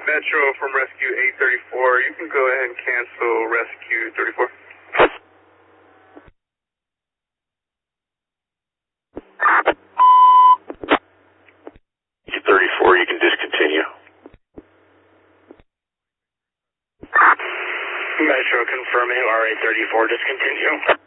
Metro from Rescue 834. You can go ahead and cancel Rescue 34. 34, you can discontinue. Metro confirming RA34, discontinue.